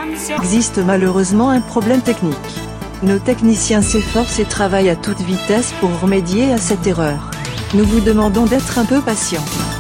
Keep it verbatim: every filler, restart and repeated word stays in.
Existe malheureusement un problème technique. Nos techniciens s'efforcent et travaillent à toute vitesse pour remédier à cette erreur. Nous vous demandons d'être un peu patient.